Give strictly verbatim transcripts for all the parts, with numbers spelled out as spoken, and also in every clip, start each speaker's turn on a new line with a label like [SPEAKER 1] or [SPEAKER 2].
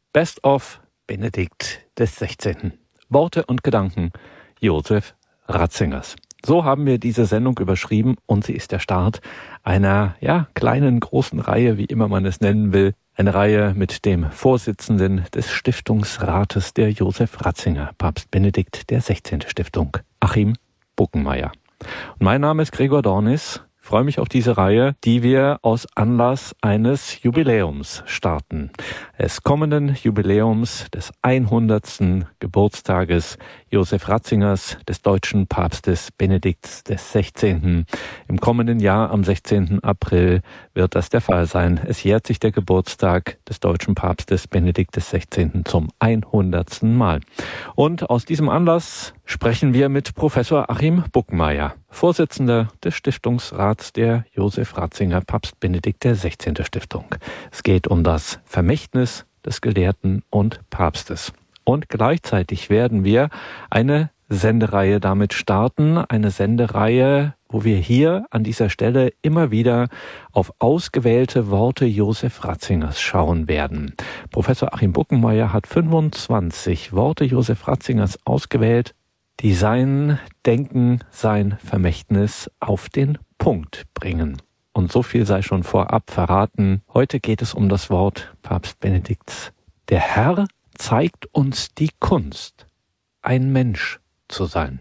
[SPEAKER 1] Best of Benedikt des Sechzehnten. Worte und Gedanken Josef Ratzingers. So haben wir diese Sendung überschrieben und sie ist der Start einer ja kleinen, großen Reihe, wie immer man es nennen will. Eine Reihe mit dem Vorsitzenden des Stiftungsrates der Josef Ratzinger, Papst Benedikt der Sechzehnte Stiftung, Achim Buckenmeier. Und mein Name ist Gregor Dornis. Ich freue mich auf diese Reihe, die wir aus Anlass eines Jubiläums starten. Des kommenden Jubiläums des hundertsten Geburtstages Josef Ratzingers, des deutschen Papstes Benedikts des Sechzehnten. Im kommenden Jahr, am sechzehnten April, wird das der Fall sein. Es jährt sich der Geburtstag des deutschen Papstes Benedikt des Sechzehnten zum hundertsten Mal. Und aus diesem Anlass sprechen wir mit Professor Achim Buckenmeier, Vorsitzender des Stiftungsrats der Josef Ratzinger Papst Benedikt der Sechzehnte Stiftung. Es geht um das Vermächtnis des Gelehrten und Papstes. Und gleichzeitig werden wir eine Sendereihe damit starten, eine Sendereihe, wo wir hier an dieser Stelle immer wieder auf ausgewählte Worte Josef Ratzingers schauen werden. Professor Achim Buckenmeier hat fünfundzwanzig Worte Josef Ratzingers ausgewählt, die sein Denken, sein Vermächtnis auf den Punkt bringen. Und so viel sei schon vorab verraten. Heute geht es um das Wort Papst Benedikts. Der Herr zeigt uns die Kunst, ein Mensch zu sein.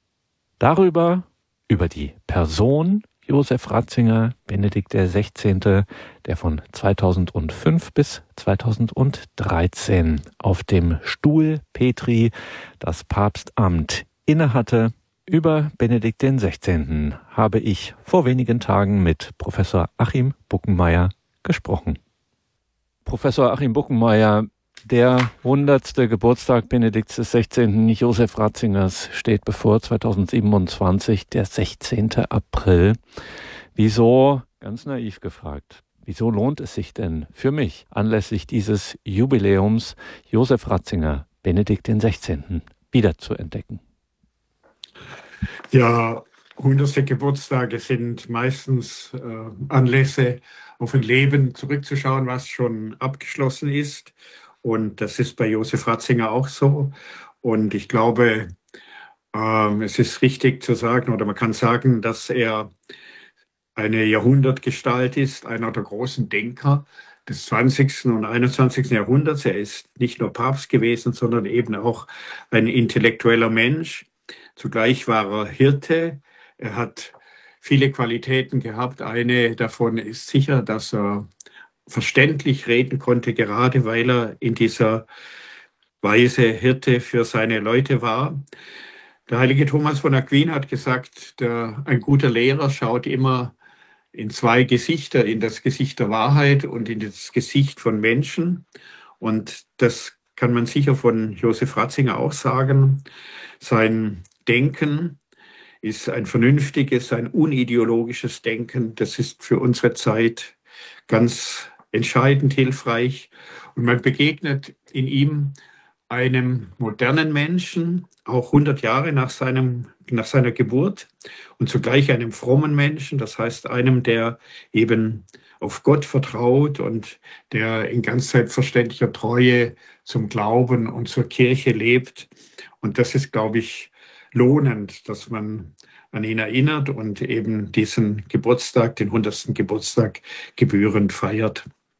[SPEAKER 1] Darüber, über die Person Josef Ratzinger, Benedikt der Sechzehnte, der von zweitausendfünf bis zweitausenddreizehn auf dem Stuhl Petri das Papstamt innehatte. Über Benedikt den Sechzehnten habe ich vor wenigen Tagen mit Professor Achim Buckenmeier gesprochen. Professor Achim Buckenmeier, der hundertste Geburtstag Benedikts des Sechzehnten Josef Ratzingers steht bevor, zweitausendsiebenundzwanzig, der sechzehnte April. Wieso, ganz naiv gefragt, wieso lohnt es sich denn für mich, anlässlich dieses Jubiläums Josef Ratzinger, Benedikt den Sechzehnten, wiederzuentdecken?
[SPEAKER 2] Ja, hundertste Geburtstage sind meistens äh, Anlässe, auf ein Leben zurückzuschauen, was schon abgeschlossen ist. Und das ist bei Josef Ratzinger auch so. Und ich glaube, äh, es ist richtig zu sagen, oder man kann sagen, dass er eine Jahrhundertgestalt ist, einer der großen Denker des zwanzigsten und einundzwanzigsten Jahrhunderts. Er ist nicht nur Papst gewesen, sondern eben auch ein intellektueller Mensch. Zugleich war er Hirte. Er hat viele Qualitäten gehabt. Eine davon ist sicher, dass er verständlich reden konnte, gerade weil er in dieser Weise Hirte für seine Leute war. Der heilige Thomas von Aquin hat gesagt, der, ein guter Lehrer schaut immer in zwei Gesichter, in das Gesicht der Wahrheit und in das Gesicht von Menschen. Und das kann man sicher von Josef Ratzinger auch sagen. Sein Denken ist ein vernünftiges, ein unideologisches Denken. Das ist für unsere Zeit ganz entscheidend hilfreich. Und man begegnet in ihm einem modernen Menschen, auch hundert Jahre nach, seinem, nach seiner Geburt, und zugleich einem frommen Menschen, das heißt einem, der eben auf Gott vertraut und der in ganz selbstverständlicher Treue zum Glauben und zur Kirche lebt. Und das ist, glaube ich, lohnend, dass man an ihn erinnert und eben diesen Geburtstag, den hundertsten Geburtstag, gebührend feiert.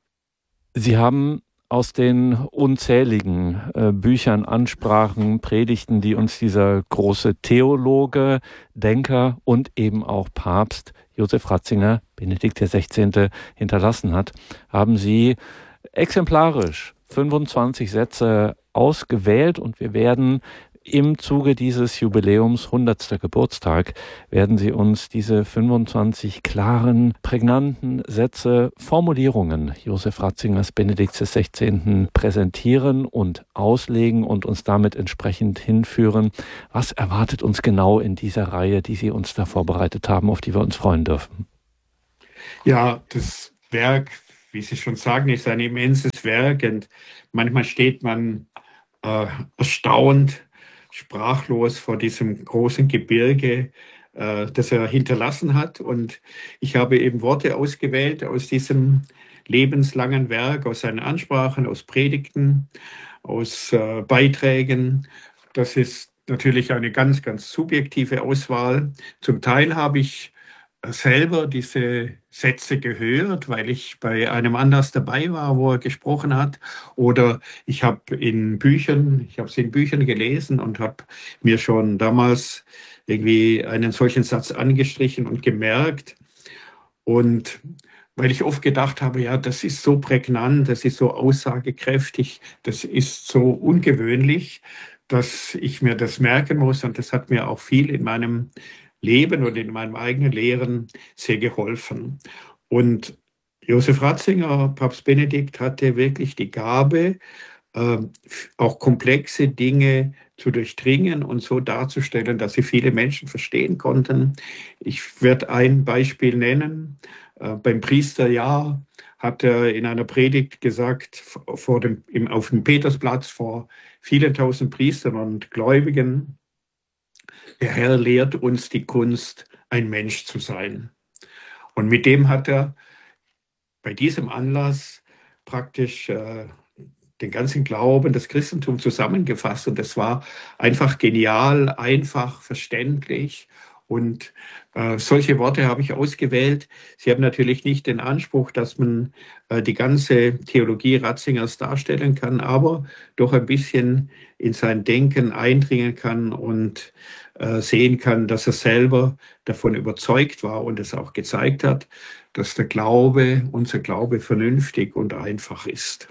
[SPEAKER 1] Sie haben aus den unzähligen äh, Büchern, Ansprachen, Predigten, die uns dieser große Theologe, Denker und eben auch Papst Josef Ratzinger, Benedikt der Sechzehnte, hinterlassen hat, haben Sie exemplarisch fünfundzwanzig Sätze ausgewählt und wir werden im Zuge dieses Jubiläums, hundertster Geburtstag, werden Sie uns diese fünfundzwanzig klaren, prägnanten Sätze, Formulierungen Josef Ratzingers, Benedikts des Sechzehnten präsentieren und auslegen und uns damit entsprechend hinführen. Was erwartet uns genau in dieser Reihe, die Sie uns da vorbereitet haben, auf die wir uns freuen dürfen?
[SPEAKER 2] Ja, das Werk, wie Sie schon sagen, ist ein immenses Werk und manchmal steht man äh, erstaunt, sprachlos vor diesem großen Gebirge, äh, das er hinterlassen hat. Und ich habe eben Worte ausgewählt aus diesem lebenslangen Werk, aus seinen Ansprachen, aus Predigten, aus äh, Beiträgen. Das ist natürlich eine ganz, ganz subjektive Auswahl. Zum Teil habe ich selber diese Sätze gehört, weil ich bei einem Anlass dabei war, wo er gesprochen hat. Oder ich habe in Büchern, ich habe es in Büchern gelesen und habe mir schon damals irgendwie einen solchen Satz angestrichen und gemerkt. Und weil ich oft gedacht habe, ja, das ist so prägnant, das ist so aussagekräftig, das ist so ungewöhnlich, dass ich mir das merken muss. Und das hat mir auch viel in meinem Leben und in meinem eigenen Lehren sehr geholfen. Und Josef Ratzinger, Papst Benedikt, hatte wirklich die Gabe, äh, auch komplexe Dinge zu durchdringen und so darzustellen, dass sie viele Menschen verstehen konnten. Ich werde ein Beispiel nennen. Äh, beim Priesterjahr hat er in einer Predigt gesagt, vor dem, im, auf dem Petersplatz vor vielen tausend Priestern und Gläubigen: Der Herr lehrt uns die Kunst, ein Mensch zu sein. Und mit dem hat er bei diesem Anlass praktisch äh, den ganzen Glauben, das Christentum zusammengefasst. Und das war einfach genial, einfach, verständlich. Und äh, solche Worte habe ich ausgewählt. Sie haben natürlich nicht den Anspruch, dass man äh, die ganze Theologie Ratzingers darstellen kann, aber doch ein bisschen in sein Denken eindringen kann und äh, sehen kann, dass er selber davon überzeugt war und es auch gezeigt hat, dass der Glaube, unser Glaube vernünftig und einfach ist.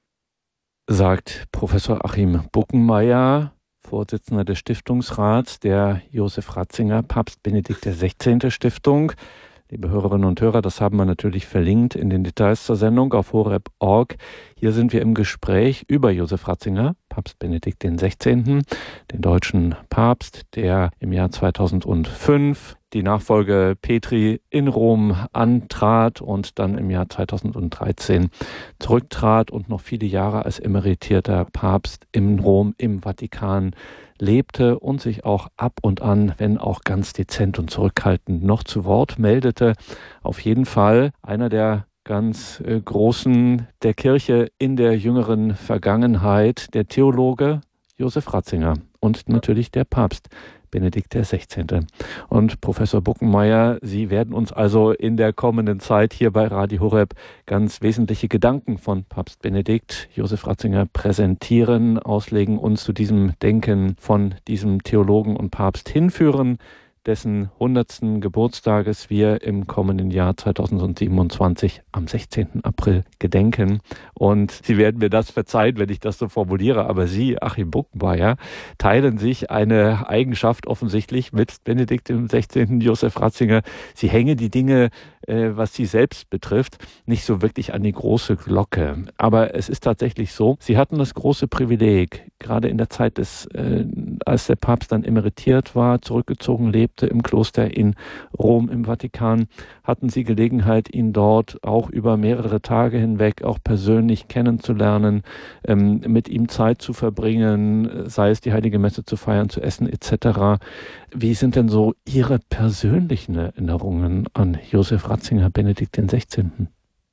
[SPEAKER 1] Sagt Professor Achim Buckenmeier, Vorsitzender des Stiftungsrats der Josef Ratzinger Papst Benedikt der sechzehnten. Stiftung. Liebe Hörerinnen und Hörer, das haben wir natürlich verlinkt in den Details zur Sendung auf horeb punkt org. Hier sind wir im Gespräch über Josef Ratzinger, Papst Benedikt der sechzehnten., den deutschen Papst, der im Jahr zweitausendfünf die Nachfolge Petri in Rom antrat und dann im Jahr zweitausenddreizehn zurücktrat und noch viele Jahre als emeritierter Papst in Rom im Vatikan lebte und sich auch ab und an, wenn auch ganz dezent und zurückhaltend, noch zu Wort meldete. Auf jeden Fall einer der ganz äh, Großen der Kirche in der jüngeren Vergangenheit, der Theologe Josef Ratzinger und natürlich der Papst Benedikt der sechzehnten. Und Professor Buckenmeier, Sie werden uns also in der kommenden Zeit hier bei Radio Horeb ganz wesentliche Gedanken von Papst Benedikt Josef Ratzinger präsentieren, auslegen, uns zu diesem Denken von diesem Theologen und Papst hinführen, dessen hundertsten Geburtstages wir im kommenden Jahr zweitausendsiebenundzwanzig am sechzehnten April gedenken. Und Sie werden mir das verzeihen, wenn ich das so formuliere, aber Sie, Achim Buckenmeier, teilen sich eine Eigenschaft offensichtlich mit Benedikt dem sechzehnten. Josef Ratzinger. Sie hängen die Dinge, äh, was Sie selbst betrifft, nicht so wirklich an die große Glocke. Aber es ist tatsächlich so, Sie hatten das große Privileg, gerade in der Zeit des, äh, als der Papst dann emeritiert war, zurückgezogen lebte, im Kloster in Rom im Vatikan, hatten Sie Gelegenheit, ihn dort auch über mehrere Tage hinweg auch persönlich kennenzulernen, ähm, mit ihm Zeit zu verbringen, sei es die Heilige Messe zu feiern, zu essen et cetera. Wie sind denn so Ihre persönlichen Erinnerungen an Josef Ratzinger, Benedikt der sechzehnten.?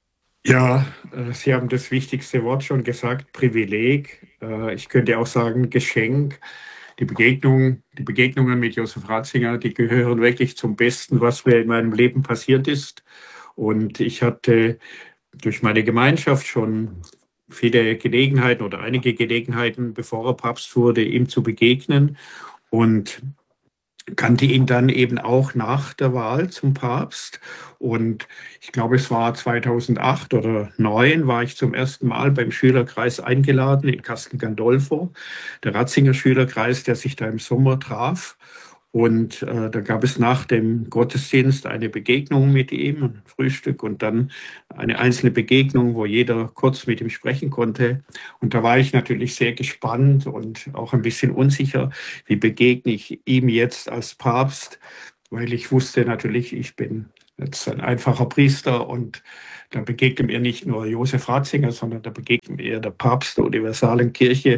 [SPEAKER 2] Ja, äh, Sie haben das wichtigste Wort schon gesagt, Privileg. Äh, ich könnte auch sagen Geschenk. Die Begegnung, die Begegnungen mit Josef Ratzinger, die gehören wirklich zum Besten, was mir in meinem Leben passiert ist. Und ich hatte durch meine Gemeinschaft schon viele Gelegenheiten oder einige Gelegenheiten, bevor er Papst wurde, ihm zu begegnen. Und kannte ihn dann eben auch nach der Wahl zum Papst. Und ich glaube, es war zweitausendacht oder zweitausendneun, war ich zum ersten Mal beim Schülerkreis eingeladen in Castel Gandolfo, der Ratzinger Schülerkreis, der sich da im Sommer traf. Und äh, da gab es nach dem Gottesdienst eine Begegnung mit ihm, ein Frühstück und dann eine einzelne Begegnung, wo jeder kurz mit ihm sprechen konnte. Und da war ich natürlich sehr gespannt und auch ein bisschen unsicher, wie begegne ich ihm jetzt als Papst, weil ich wusste natürlich, ich bin jetzt ein einfacher Priester und da begegnet mir nicht nur Josef Ratzinger, sondern da begegnet mir der Papst der universalen Kirche.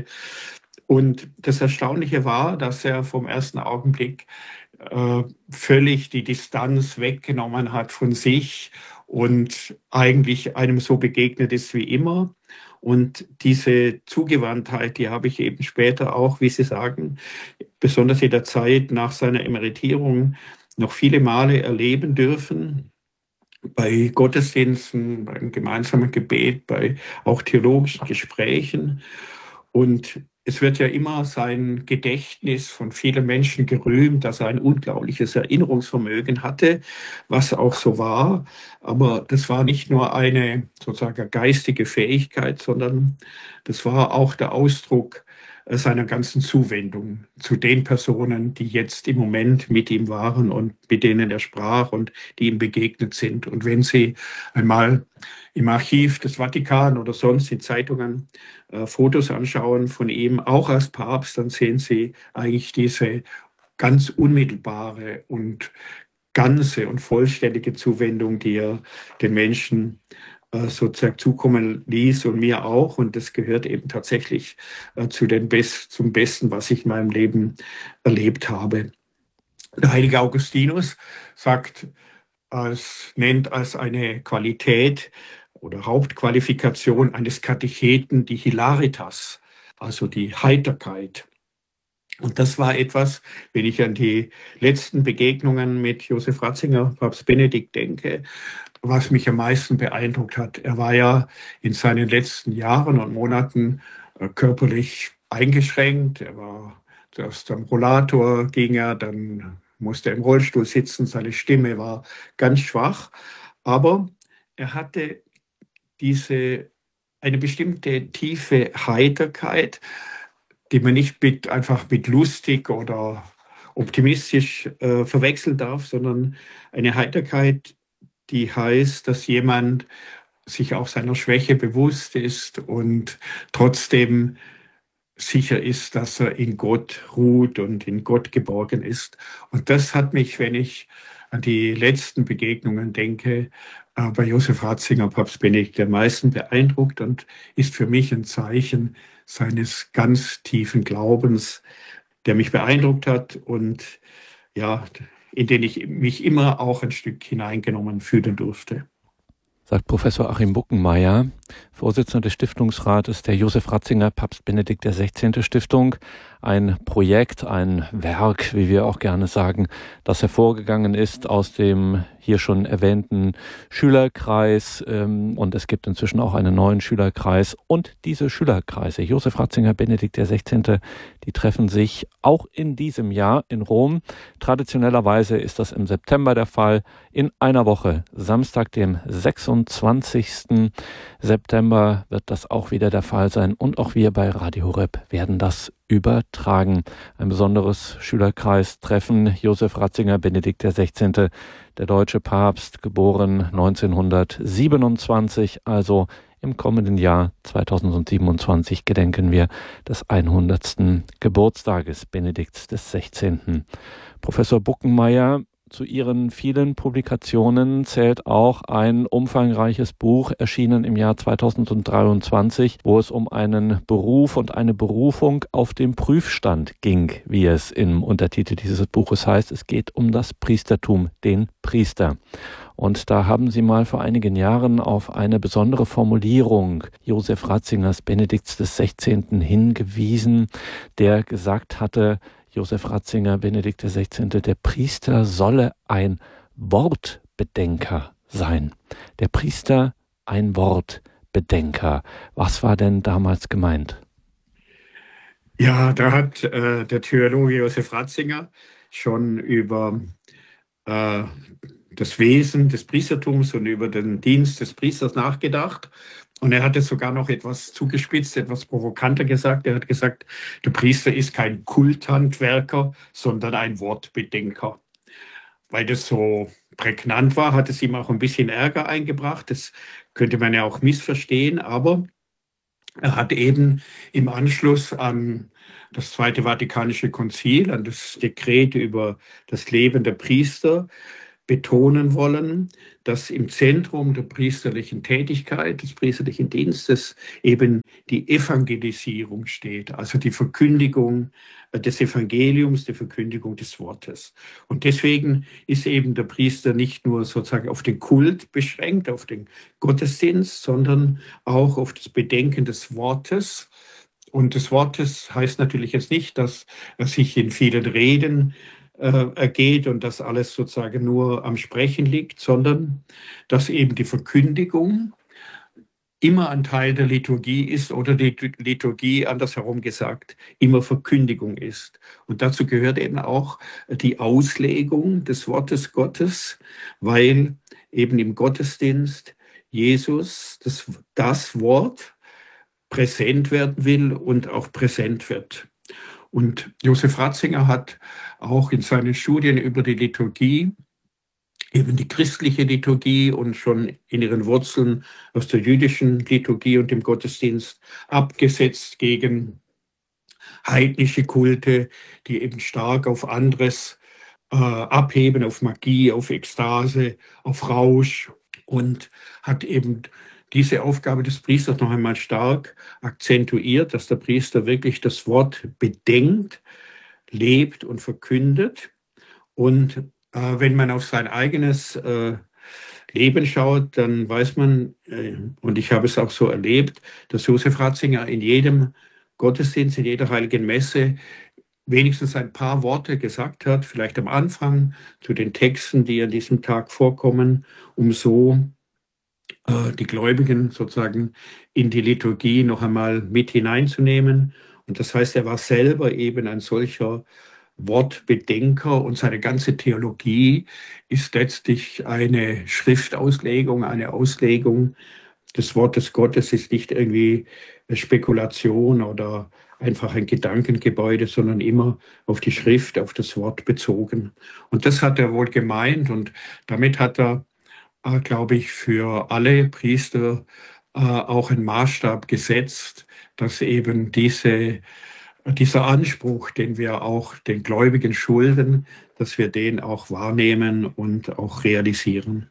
[SPEAKER 2] Und das Erstaunliche war, dass er vom ersten Augenblick äh, völlig die Distanz weggenommen hat von sich und eigentlich einem so begegnet ist wie immer. Und diese Zugewandtheit, die habe ich eben später auch, wie Sie sagen, besonders in der Zeit nach seiner Emeritierung noch viele Male erleben dürfen. Bei Gottesdiensten, beim gemeinsamen Gebet, bei auch theologischen Gesprächen. Und es wird ja immer sein Gedächtnis von vielen Menschen gerühmt, dass er ein unglaubliches Erinnerungsvermögen hatte, was auch so war. Aber das war nicht nur eine sozusagen geistige Fähigkeit, sondern das war auch der Ausdruck seiner ganzen Zuwendung zu den Personen, die jetzt im Moment mit ihm waren und mit denen er sprach und die ihm begegnet sind. Und wenn Sie einmal im Archiv des Vatikan oder sonst in Zeitungen äh, Fotos anschauen von ihm, auch als Papst, dann sehen Sie eigentlich diese ganz unmittelbare und ganze und vollständige Zuwendung, die er den Menschen äh, sozusagen zukommen ließ und mir auch. Und das gehört eben tatsächlich äh, zu den Best, zum Besten, was ich in meinem Leben erlebt habe. Der heilige Augustinus sagt, als, nennt als eine Qualität oder Hauptqualifikation eines Katecheten die Hilaritas, also die Heiterkeit. Und das war etwas, wenn ich an die letzten Begegnungen mit Josef Ratzinger, Papst Benedikt denke, was mich am meisten beeindruckt hat. Er war ja in seinen letzten Jahren und Monaten äh, körperlich eingeschränkt. Er war erst am Rollator, ging er, dann musste er im Rollstuhl sitzen. Seine Stimme war ganz schwach. Aber er hatte diese, eine bestimmte tiefe Heiterkeit, die man nicht mit, einfach mit lustig oder optimistisch äh, verwechseln darf, sondern eine Heiterkeit, die heißt, dass jemand sich auch seiner Schwäche bewusst ist und trotzdem sicher ist, dass er in Gott ruht und in Gott geborgen ist. Und das hat mich, wenn ich an die letzten Begegnungen denke, äh, bei Josef Ratzinger, Papst Benedikt, am meisten beeindruckt und ist für mich ein Zeichen seines ganz tiefen Glaubens, der mich beeindruckt hat und ja, in den ich mich immer auch ein Stück hineingenommen fühlen durfte.
[SPEAKER 1] Sagt Professor Achim Buckenmeier, Vorsitzender des Stiftungsrates der Josef Ratzinger Papst Benedikt der sechzehnte. Stiftung. Ein Projekt, ein Werk, wie wir auch gerne sagen, das hervorgegangen ist aus dem hier schon erwähnten Schülerkreis. Ähm, und es gibt inzwischen auch einen neuen Schülerkreis. Und diese Schülerkreise, Josef Ratzinger, Benedikt der sechzehnte., die treffen sich auch in diesem Jahr in Rom. Traditionellerweise ist das im September der Fall. In einer Woche, Samstag, dem sechsundzwanzigsten September, wird das auch wieder der Fall sein. Und auch wir bei Radio Horeb werden das übertragen. Ein besonderes Schülerkreistreffen. Josef Ratzinger, Benedikt der sechzehnte., der deutsche Papst, geboren neunzehnhundertsiebenundzwanzig, also im kommenden Jahr zweitausendsiebenundzwanzig gedenken wir des hundertsten Geburtstages Benedikts des sechzehnten. Professor Buckenmeier, zu Ihren vielen Publikationen zählt auch ein umfangreiches Buch, erschienen im Jahr zweitausenddreiundzwanzig, wo es um einen Beruf und eine Berufung auf dem Prüfstand ging, wie es im Untertitel dieses Buches heißt. Es geht um das Priestertum, den Priester. Und da haben Sie mal vor einigen Jahren auf eine besondere Formulierung Josef Ratzingers, Benedikts des sechzehnten. hingewiesen, der gesagt hatte, Josef Ratzinger, Benedikt der sechzehnte., der Priester solle ein Wortbedenker sein. Der Priester ein Wortbedenker. Was war denn damals gemeint?
[SPEAKER 2] Ja, da hat äh, der Theologe Josef Ratzinger schon über äh, das Wesen des Priestertums und über den Dienst des Priesters nachgedacht. Und er hat es sogar noch etwas zugespitzt, etwas provokanter gesagt. Er hat gesagt, der Priester ist kein Kulthandwerker, sondern ein Wortbedenker. Weil das so prägnant war, hat es ihm auch ein bisschen Ärger eingebracht. Das könnte man ja auch missverstehen, aber er hat eben im Anschluss an das Zweite Vatikanische Konzil, an das Dekret über das Leben der Priester, betonen wollen, dass im Zentrum der priesterlichen Tätigkeit, des priesterlichen Dienstes eben die Evangelisierung steht, also die Verkündigung des Evangeliums, die Verkündigung des Wortes. Und deswegen ist eben der Priester nicht nur sozusagen auf den Kult beschränkt, auf den Gottesdienst, sondern auch auf das Bedenken des Wortes. Und des Wortes heißt natürlich jetzt nicht, dass er sich in vielen Reden äh, ergeht und dass alles sozusagen nur am Sprechen liegt, sondern dass eben die Verkündigung immer ein Teil der Liturgie ist oder die Liturgie, andersherum gesagt, immer Verkündigung ist. Und dazu gehört eben auch die Auslegung des Wortes Gottes, weil eben im Gottesdienst Jesus, das, das Wort, präsent werden will und auch präsent wird. Und Josef Ratzinger hat auch in seinen Studien über die Liturgie, eben die christliche Liturgie und schon in ihren Wurzeln aus der jüdischen Liturgie und dem Gottesdienst abgesetzt gegen heidnische Kulte, die eben stark auf anderes äh, abheben, auf Magie, auf Ekstase, auf Rausch, und hat eben diese Aufgabe des Priesters noch einmal stark akzentuiert, dass der Priester wirklich das Wort bedenkt, lebt und verkündet. Und äh, wenn man auf sein eigenes äh, Leben schaut, dann weiß man, äh, und ich habe es auch so erlebt, dass Josef Ratzinger in jedem Gottesdienst, in jeder heiligen Messe wenigstens ein paar Worte gesagt hat, vielleicht am Anfang zu den Texten, die an diesem Tag vorkommen, um so die Gläubigen sozusagen in die Liturgie noch einmal mit hineinzunehmen. Und das heißt, er war selber eben ein solcher Wortbedenker und seine ganze Theologie ist letztlich eine Schriftauslegung, eine Auslegung des Wortes Gottes, ist nicht irgendwie Spekulation oder einfach ein Gedankengebäude, sondern immer auf die Schrift, auf das Wort bezogen. Und das hat er wohl gemeint und damit hat er, glaube ich, für alle Priester äh, auch einen Maßstab gesetzt, dass eben diese, dieser Anspruch, den wir auch den Gläubigen schulden, dass wir den auch wahrnehmen und auch realisieren.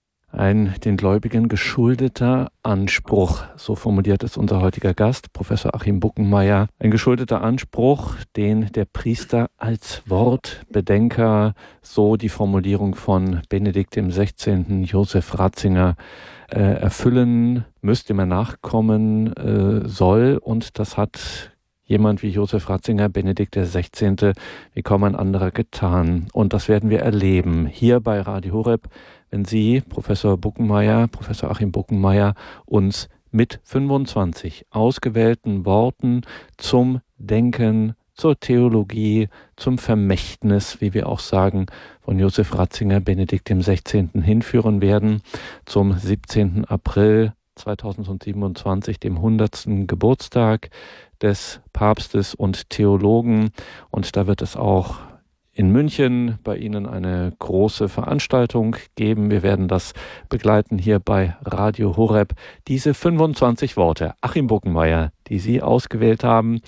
[SPEAKER 1] Ein den Gläubigen geschuldeter Anspruch, so formuliert es unser heutiger Gast, Professor Achim Buckenmeier. Ein geschuldeter Anspruch, den der Priester als Wortbedenker, so die Formulierung von Benedikt dem Sechzehnten, Josef Ratzinger, äh, erfüllen müsste, dem er nachkommen äh, soll. Und das hat jemand wie Josef Ratzinger, Benedikt der Sechzehnte, wie kaum ein anderer getan. Und das werden wir erleben hier bei Radio Horeb, wenn Sie, Professor Buckenmeier, Professor Achim Buckenmeier, uns mit fünfundzwanzig ausgewählten Worten zum Denken, zur Theologie, zum Vermächtnis, wie wir auch sagen, von Josef Ratzinger, Benedikt dem Sechzehnten hinführen werden, zum siebzehnten April zweitausendsiebenundzwanzig, dem hundertsten Geburtstag des Papstes und Theologen. Und da wird es auch in München bei Ihnen eine große Veranstaltung geben. Wir werden das begleiten hier bei Radio Horeb. Diese fünfundzwanzig Worte, Achim Buckenmeier, die Sie ausgewählt haben,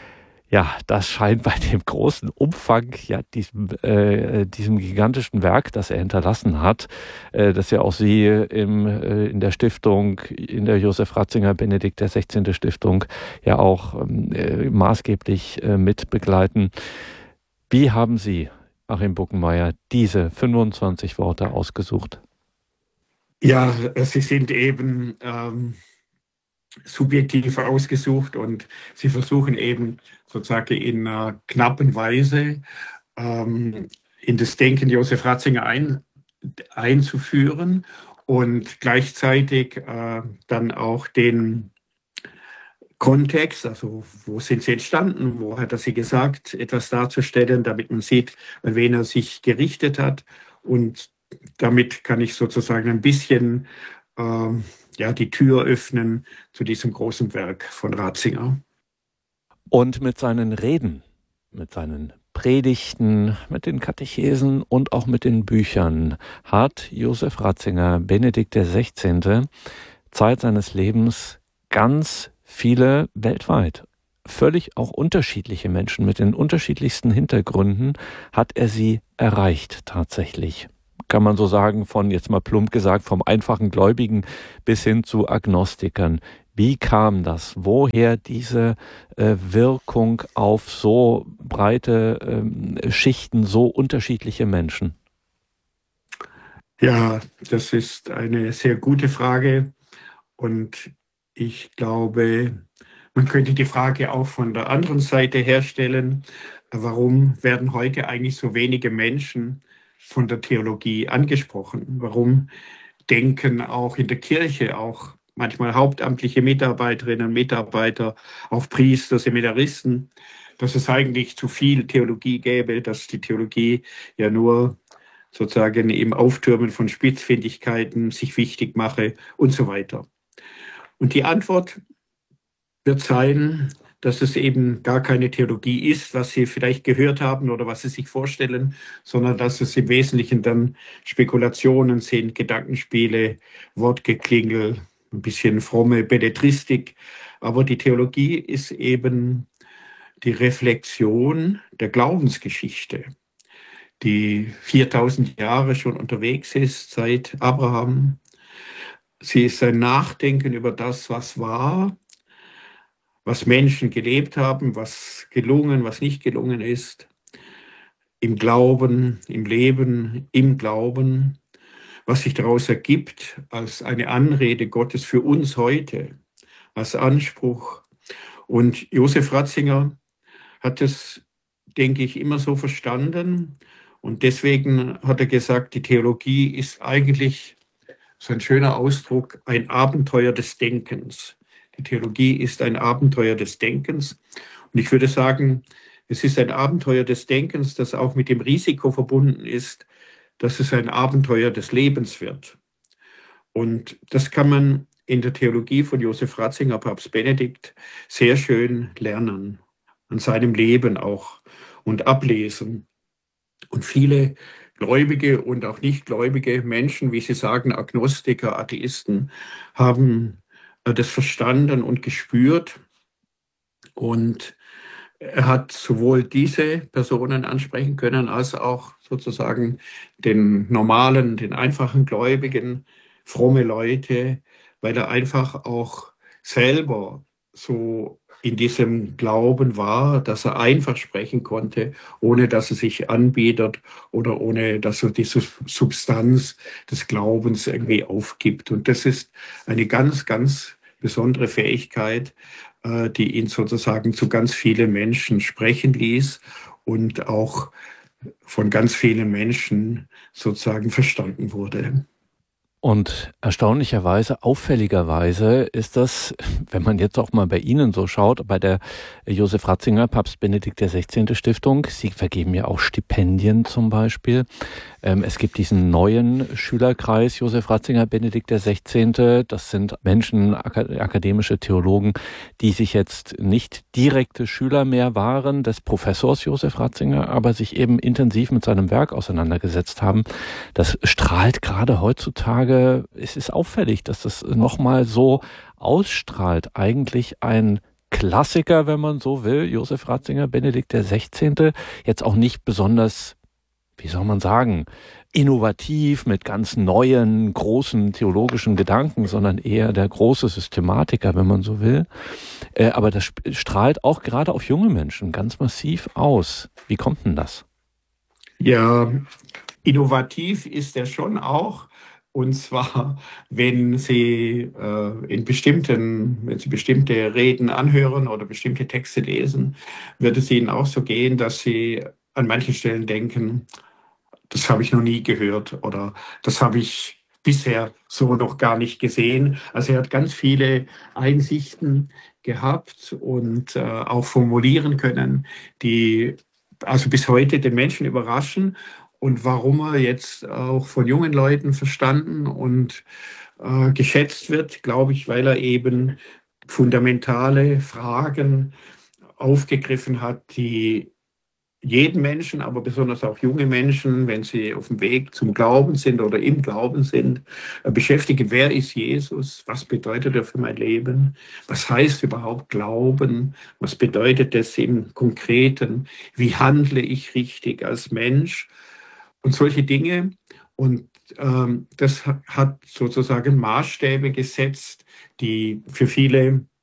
[SPEAKER 1] ja, das scheint bei dem großen Umfang, ja, diesem, äh, diesem gigantischen Werk, das er hinterlassen hat, äh, das ja auch Sie im, äh, in der Stiftung, in der Josef Ratzinger Benedikt der Sechzehnte Stiftung ja auch äh, maßgeblich äh, mit begleiten. Wie haben Sie, Achim Buckenmeier, diese fünfundzwanzig Worte ausgesucht?
[SPEAKER 2] Ja, sie sind eben ähm, subjektiv ausgesucht und sie versuchen eben sozusagen in einer knappen Weise ähm, in das Denken Josef Ratzinger ein, einzuführen und gleichzeitig äh, dann auch den Kontext, also wo sind sie entstanden, wo hat er sie gesagt, etwas darzustellen, damit man sieht, an wen er sich gerichtet hat. Und damit kann ich sozusagen ein bisschen ähm, ja, die Tür öffnen zu diesem großen Werk von Ratzinger.
[SPEAKER 1] Und mit seinen Reden, mit seinen Predigten, mit den Katechesen und auch mit den Büchern hat Josef Ratzinger, Benedikt der Sechzehnte, Zeit seines Lebens ganz viele weltweit, völlig auch unterschiedliche Menschen mit den unterschiedlichsten Hintergründen hat er sie erreicht tatsächlich. kann man so sagen, von, jetzt mal plump gesagt, vom einfachen Gläubigen bis hin zu Agnostikern. Wie kam das? Woher diese äh, Wirkung auf so breite ähm, Schichten, so unterschiedliche Menschen?
[SPEAKER 2] Ja, das ist eine sehr gute Frage und ich glaube, man könnte die Frage auch von der anderen Seite herstellen. Warum werden heute eigentlich so wenige Menschen von der Theologie angesprochen? Warum denken auch in der Kirche auch manchmal hauptamtliche Mitarbeiterinnen und Mitarbeiter, auch Priester, Seminaristen, dass es eigentlich zu viel Theologie gäbe, dass die Theologie ja nur sozusagen im Auftürmen von Spitzfindigkeiten sich wichtig mache und so weiter. Und die Antwort wird sein, dass es eben gar keine Theologie ist, was Sie vielleicht gehört haben oder was Sie sich vorstellen, sondern dass es im Wesentlichen dann Spekulationen sind, Gedankenspiele, Wortgeklingel, ein bisschen fromme Belletristik. Aber die Theologie ist eben die Reflexion der Glaubensgeschichte, die viertausend Jahre schon unterwegs ist seit Abraham. Sie ist ein Nachdenken über das, was war, was Menschen gelebt haben, was gelungen, was nicht gelungen ist, im Glauben, im Leben, im Glauben, was sich daraus ergibt als eine Anrede Gottes für uns heute, als Anspruch. Und Josef Ratzinger hat es, denke ich, immer so verstanden. Und deswegen hat er gesagt, die Theologie ist eigentlich, so ein schöner Ausdruck, ein Abenteuer des Denkens. Die Theologie ist ein Abenteuer des Denkens. Und ich würde sagen, es ist ein Abenteuer des Denkens, das auch mit dem Risiko verbunden ist, dass es ein Abenteuer des Lebens wird. Und das kann man in der Theologie von Josef Ratzinger, Papst Benedikt, sehr schön lernen, an seinem Leben auch und ablesen. Und viele gläubige und auch nicht gläubige Menschen, wie Sie sagen, Agnostiker, Atheisten, haben das verstanden und gespürt. Und er hat sowohl diese Personen ansprechen können, als auch sozusagen den normalen, den einfachen Gläubigen, fromme Leute, weil er einfach auch selber so in diesem Glauben war, dass er einfach sprechen konnte, ohne dass er sich anbietet oder ohne dass er diese Substanz des Glaubens irgendwie aufgibt. Und das ist eine ganz, ganz besondere Fähigkeit, die ihn sozusagen zu ganz vielen Menschen sprechen ließ und auch von ganz vielen Menschen sozusagen verstanden wurde.
[SPEAKER 1] Und erstaunlicherweise, auffälligerweise ist das, wenn man jetzt auch mal bei Ihnen so schaut, bei der Josef Ratzinger, Papst Benedikt der sechzehnte. Stiftung, Sie vergeben ja auch Stipendien zum Beispiel. Es gibt diesen neuen Schülerkreis Josef Ratzinger, Benedikt der sechzehnte. Das sind Menschen, akademische Theologen, die sich jetzt nicht direkte Schüler mehr waren des Professors Josef Ratzinger, aber sich eben intensiv mit seinem Werk auseinandergesetzt haben. Das strahlt gerade heutzutage. Es ist auffällig, dass das nochmal so ausstrahlt. Eigentlich ein Klassiker, wenn man so will, Josef Ratzinger, Benedikt der sechzehnte. Jetzt auch nicht besonders, wie soll man sagen, innovativ mit ganz neuen, großen theologischen Gedanken, sondern eher der große Systematiker, wenn man so will. Aber das strahlt auch gerade auf junge Menschen ganz massiv aus. Wie kommt denn das?
[SPEAKER 2] Ja, innovativ ist er schon auch. Und zwar, wenn Sie äh, in bestimmten, wenn Sie bestimmte Reden anhören oder bestimmte Texte lesen, wird es Ihnen auch so gehen, dass Sie an manchen Stellen denken, das habe ich noch nie gehört oder das habe ich bisher so noch gar nicht gesehen. Also er hat ganz viele Einsichten gehabt und äh, auch formulieren können, die also bis heute den Menschen überraschen. Und warum er jetzt auch von jungen Leuten verstanden und äh, geschätzt wird, glaube ich, weil er eben fundamentale Fragen aufgegriffen hat, die jeden Menschen, aber besonders auch junge Menschen, wenn sie auf dem Weg zum Glauben sind oder im Glauben sind, äh, beschäftigen. Wer ist Jesus? Was bedeutet er für mein Leben? Was heißt überhaupt Glauben? Was bedeutet das im Konkreten? Wie handle ich richtig als Mensch? Und solche Dinge. Und ähm, das ha- hat sozusagen Maßstäbe gesetzt, die für viele